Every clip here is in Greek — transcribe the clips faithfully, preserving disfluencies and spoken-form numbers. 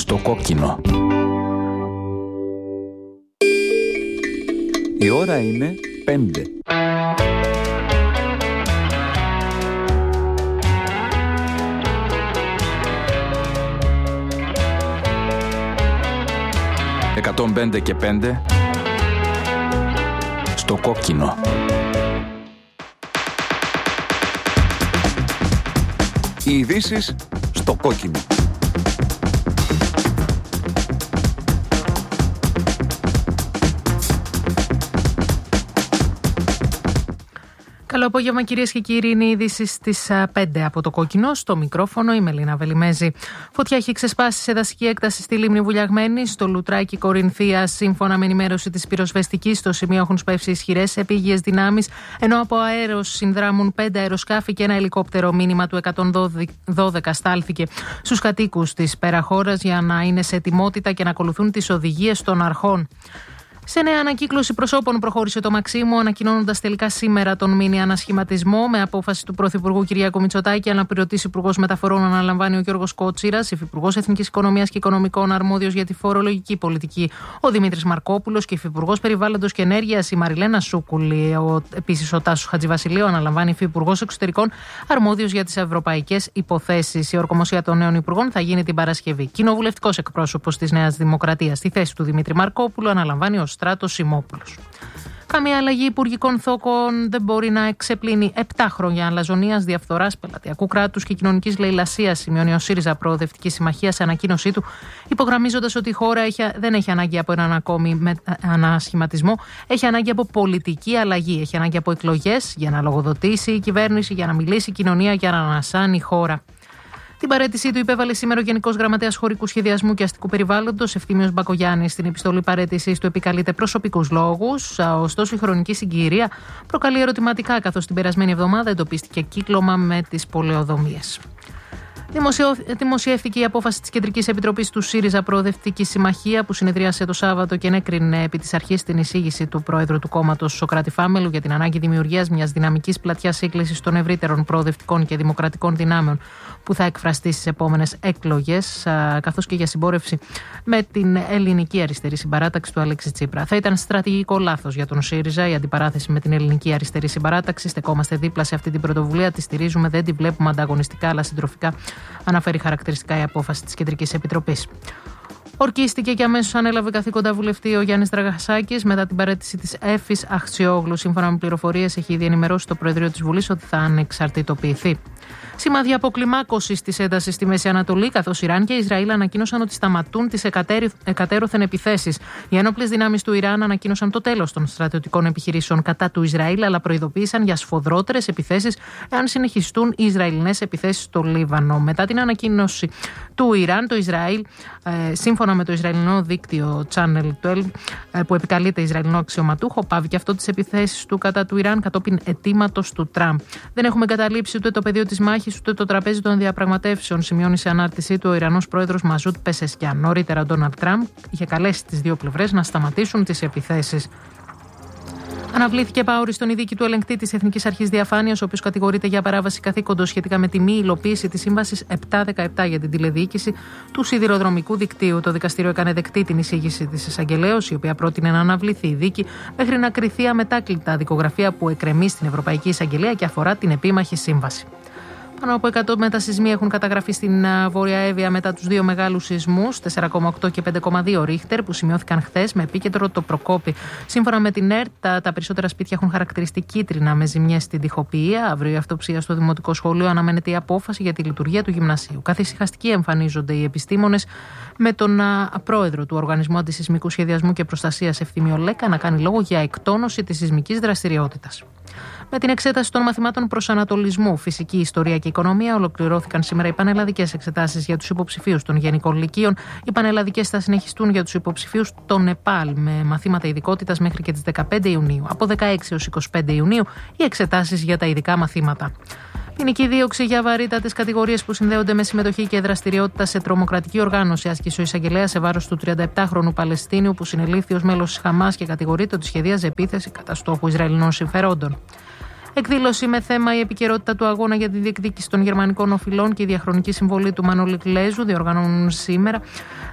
Στο κόκκινο. Η ώρα είναι πέντε. εκατόν πέντε και πέντε. Στο κόκκινο. Οι ειδήσεις στο κόκκινο. Καλό απόγευμα, κυρίες και κύριοι. Είναι η είδηση στις πέντε από το κόκκινο. Στο μικρόφωνο η Μελίνα Βελιμέζη. Φωτιά έχει ξεσπάσει σε δασική έκταση στη λίμνη Βουλιαγμένη, στο Λουτράκι Κορινθίας. Σύμφωνα με ενημέρωση της πυροσβεστικής, στο σημείο έχουν σπεύσει ισχυρές επίγειες δυνάμεις, ενώ από αέρος συνδράμουν πέντε αεροσκάφη και ένα ελικόπτερο. Μήνυμα του εκατόν δώδεκα στάλθηκε στους κατοίκους της Περαχώρας για να είναι σε ετοιμότητα και να ακολουθούν τις οδηγίες των αρχών. Σε νέα ανακύκλωση προσώπων προχώρησε το Μαξίμου, ανακοινώνοντας τελικά σήμερα τον μήνυ ανασχηματισμό. Με απόφαση του Πρωθυπουργού Κυριάκου Μητσοτάκη, αναπληρωτής Υπουργός Μεταφορών αναλαμβάνει ο Γιώργος Κότσιρας, Υφυπουργός Εθνικής Οικονομίας και Οικονομικών αρμόδιος για τη φορολογική πολιτική ο Δημήτρης Μαρκόπουλος και Υφυπουργός Περιβάλλοντος και Ενέργειας η Μαριλένα Σούκουλη. Επίσης, ο Τάσος Χατζηβασιλείου αναλαμβάνει Υφυπουργός Εξωτερικών αρμόδιος για τις ευρωπαϊκές υποθέσεις. Η ορκομοσία των νέων υπουργών θα γίνει την Παρασκευή. Κοινοβουλευτικός εκπρόσωπος της Νέας Δημοκρατίας στη θέση του Δημήτρη Μαρκόπουλου αναλαμβάνει ο Στράτος Σιμόπουλος. Καμία αλλαγή υπουργικών θόκων δεν μπορεί να εξεπλύνει επτά χρόνια αλαζονίας, διαφθοράς, πελατειακού κράτους και κοινωνικής λαιλασίας, σημειώνει ο ΣΥΡΙΖΑ Προοδευτική Συμμαχία σε ανακοίνωσή του, υπογραμμίζοντας ότι η χώρα έχει, δεν έχει ανάγκη από έναν ακόμη με, ανασχηματισμό, έχει ανάγκη από πολιτική αλλαγή, έχει ανάγκη από εκλογές για να λογοδοτήσει η κυβέρνηση, για να μιλήσει η κοινωνία, για να ανασάνει η χώρα. Την παραίτησή του υπέβαλε σήμερα ο Γενικός Γραμματέας Χωρικού Σχεδιασμού και Αστικού Περιβάλλοντος, Ευθύμιος Μπακογιάννης. Στην επιστολή παραίτησής του επικαλείται προσωπικούς λόγους, ωστόσο η χρονική συγκυρία προκαλεί ερωτηματικά, καθώς την περασμένη εβδομάδα εντοπίστηκε κύκλωμα με τις πολεοδομίες. Δημοσιεύθηκε η απόφαση της Κεντρικής Επιτροπής του ΣΥΡΙΖΑ Προοδευτική Συμμαχία, που συνεδρίασε το Σάββατο και ενέκρινε επί της αρχής την εισήγηση του Πρόεδρου του κόμματος Σωκράτη Φάμελου για την ανάγκη δημιουργίας μιας δυναμικής πλατιάς σύγκλησης των ευρύτερων προοδευτικών και δημοκρατικών δυνάμεων που θα εκφραστεί στις επόμενες εκλογές, καθώς και για συμπόρευση με την Ελληνική Αριστερή Συμπαράταξη του Αλέξη Τσίπρα. Θα ήταν στρατηγικό λάθος για τον ΣΥΡΙΖΑ η αντιπαράθεση με την Ελληνική Αριστερή Συμπαράταξη. Στεκόμαστε δίπλα σε αυτή την πρωτοβουλία, τη στηρίζουμε, δεν τη βλέπουμε ανταγωνιστικά αλλά συντροφικά, αναφέρει χαρακτηριστικά η απόφαση της Κεντρικής Επιτροπής. Ορκίστηκε και αμέσως ανέλαβε καθήκοντα βουλευτή ο Γιάννης Δραγασάκης μετά την παραίτηση της Έφης Αχτσιόγλου. Σύμφωνα με πληροφορίες, έχει ήδη ενημερώσει το Προεδρείο της Βουλής ότι θα ανεξαρτητοποιηθεί. Σημάδια αποκλιμάκωσης της έντασης στη Μέση Ανατολή, καθώς Ιράν και Ισραήλ ανακοίνωσαν ότι σταματούν τις εκατέρωθεν επιθέσεις. Οι ένοπλες δυνάμεις του Ιράν ανακοίνωσαν το τέλος των στρατιωτικών επιχειρήσεων κατά του Ισραήλ, αλλά προειδοποίησαν για σφοδρότερες επιθέσεις εάν συνεχιστούν οι Ισραηλινές επιθέσεις στο Λίβανο. Μετά την ανακοίνωση του Ιράν, το Ισραήλ, ε, σύμφωνα με το Ισραηλινό δίκτυο Channel δώδεκα, ε, που επικαλείται Ισραηλινό αξιωματούχο, πάβει και αυτό τις επιθέσεις του κατά του Ιράν κατόπιν αιτήματος του Τραμπ. Δεν έχουμε εγκαταλείψει ούτε το πεδίο της μάχης ούτε το τραπέζι των διαπραγματεύσεων, σημειώνει σε ανάρτησή του ο Ιρανός πρόεδρος Μαζούτ Πεσεσκιάν. Νωρίτερα, ο Ντόναλντ Τραμπ είχε καλέσει τις δύο πλευρές να σταματήσουν τις επιθέσεις. Αναβλήθηκε επαόριστον η δίκη του ελεγκτή της Εθνικής Αρχής Διαφάνειας, ο οποίος κατηγορείται για παράβαση καθήκοντος σχετικά με τη μη υλοποίηση της Σύμβασης επτακόσια δεκαεπτά για την τηλεδιοίκηση του σιδηροδρομικού δικτύου. Το δικαστήριο έκανε δεκτή την εισήγηση της εισαγγελέως, η οποία πρότεινε να αναβληθεί η δίκη μέχρι να κριθεί αμετάκλητα δικογραφία που εκκρεμεί στην Ευρωπαϊκή Εισαγγελία και αφορά την επίμαχη σύμβαση. Πάνω από εκατό μετασυσμοί έχουν καταγραφεί στην Βόρεια Εύβοια μετά τους δύο μεγάλους σεισμούς, τέσσερα κόμμα οκτώ και πέντε κόμμα δύο ρίχτερ, που σημειώθηκαν χθες με επίκεντρο το Προκόπη. Σύμφωνα με την ΕΡΤ, τα, τα περισσότερα σπίτια έχουν χαρακτηριστεί κίτρινα με ζημιές στην τοιχοποιία. Αύριο η αυτοψία στο Δημοτικό Σχολείο αναμένεται η απόφαση για τη λειτουργία του γυμνασίου. Καθησυχαστικοί εμφανίζονται οι επιστήμονες, με τον α, πρόεδρο του Οργανισμού Αντισυσμικού Σχεδιασμού και Προστασίας Ευθύμιο Λέκα να κάνει λόγο για εκτόνωση της σεισμικής δραστηριότητας. Με την εξέταση των μαθημάτων προσανατολισμού, φυσική, ιστορία και οικονομία, ολοκληρώθηκαν σήμερα οι πανελλαδικές εξετάσεις για τους υποψηφίους των γενικών λυκείων. Οι πανελλαδικές θα συνεχιστούν για τους υποψηφίους των ΝΕΠΑΛ με μαθήματα ειδικότητας μέχρι και τις δεκαπέντε Ιουνίου. Από δεκαέξι έως είκοσι πέντε Ιουνίου οι εξετάσεις για τα ειδικά μαθήματα. Ποινική δίωξη για βαρύτατες κατηγορίες που συνδέονται με συμμετοχή και δραστηριότητα σε τρομοκρατική οργάνωση άσκησε ο εισαγγελέας σε βάρος του τριανταεπτάχρονου Παλαιστίνιου που συνελήφθη ως μέλος της Χαμάς και κατηγορείται ότι σχεδίαζε επίθεση κατά στόχου Ισραηλινών συμφερόντων. Εκδήλωση με θέμα η επικαιρότητα του αγώνα για τη διεκδίκηση των γερμανικών οφειλών και η διαχρονική συμβολή του Μανώλη Γκλέζου διοργανώνουν σήμερα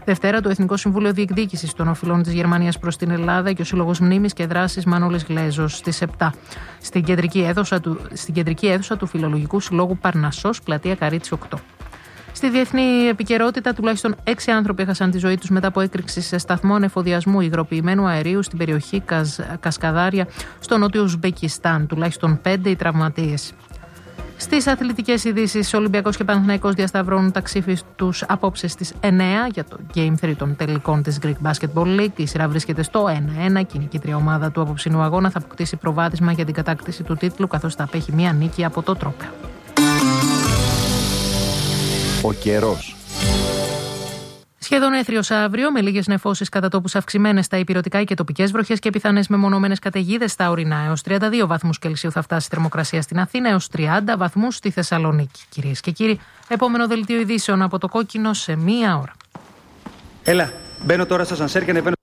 Δευτέρα, το Εθνικό Συμβούλιο Διεκδίκησης των Οφειλών της Γερμανίας προς την Ελλάδα και ο Σύλλογος Μνήμης και Δράσης Μανώλης Γλέζος στις επτά. Στην κεντρική αίθουσα του, στην κεντρική αίθουσα του Φιλολογικού Συλλόγου Παρνασσός, πλατεία Καρίτσι οκτώ. Στη διεθνή επικαιρότητα, τουλάχιστον έξι άνθρωποι έχασαν τη ζωή τους μετά από έκρηξη σε σταθμό ανεφοδιασμού υγροποιημένου αερίου στην περιοχή Καζ, Κασκαδάρια, στο νότιο Ουσμπεκιστάν. Τουλάχιστον πέντε οι τραυματίες. Στις αθλητικές ειδήσεις, ο Ολυμπιακός και Παναθηναϊκός διασταυρώνουν τα ξύφη τους απόψε στις εννέα για το Game τρία των τελικών της Greek Basketball League. Η σειρά βρίσκεται στο ένα ένα και η νικήτρια ομάδα του απόψινου αγώνα θα αποκτήσει προβάδισμα για την κατάκτηση του τίτλου, καθώς θα απέχει μία νίκη από το τρόπαιο. Ο καιρός. Σχεδόν έθριος αύριο, με λίγες νεφώσεις κατά τόπους αυξημένες στα ηπειρωτικά και τοπικές βροχές και πιθανές μεμονωμένες καταιγίδες στα ορεινά. Έως τριάντα δύο βαθμούς Κελσίου θα φτάσει η θερμοκρασία στην Αθήνα, έως τριάντα βαθμούς στη Θεσσαλονίκη. Κυρίες και κύριοι, επόμενο δελτίο ειδήσεων από το Κόκκινο σε μία ώρα. Έλα, μπαίνω τώρα στα σανσέρ και ανεβαίνω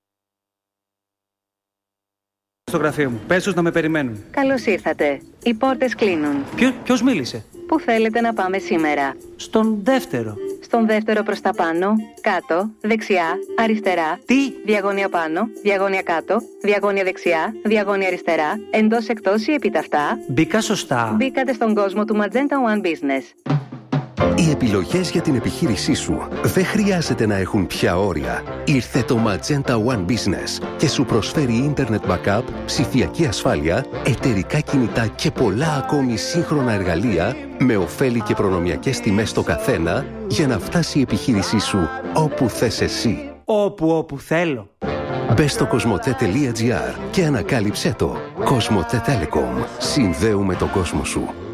στο γραφείο μου. Πες τους να με περιμένουν. Καλώς ήρθατε. Οι πόρτες κλείνουν. Ποιο, ποιος μίλησε? Πού θέλετε να πάμε σήμερα? Στον δεύτερο. Στον δεύτερο προς τα πάνω, κάτω, δεξιά, αριστερά. Τι? Διαγώνια πάνω, διαγώνια κάτω, διαγώνια δεξιά, διαγώνια αριστερά, εντός εκτός ή επιταυτά. Μπήκα σωστά. Μπήκατε στον κόσμο του Magenta One Business. Οι επιλογές για την επιχείρησή σου δεν χρειάζεται να έχουν πια όρια. Ήρθε το Magenta One Business και σου προσφέρει Internet Backup, ψηφιακή ασφάλεια, εταιρικά κινητά και πολλά ακόμη σύγχρονα εργαλεία με ωφέλη και προνομιακές τιμές στο καθένα για να φτάσει η επιχείρησή σου όπου θες εσύ. Όπου όπου θέλω. Μπες στο κοσμοτέ τελεία τζι άρ και ανακάλυψέ το. Κοσμοτέ Telecom. Συνδέουμε τον κόσμο σου.